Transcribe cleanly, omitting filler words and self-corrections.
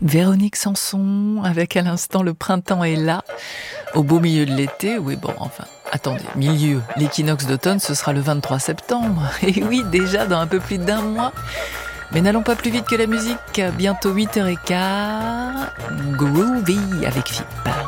Véronique Sanson, avec à l'instant Le printemps est là, au beau milieu de l'été. Oui, bon, enfin, attendez, milieu, l'équinoxe d'automne, ce sera le 23 septembre. Et oui, déjà dans un peu plus d'un mois. Mais n'allons pas plus vite que la musique, bientôt 8h15, Groovy avec Philippe.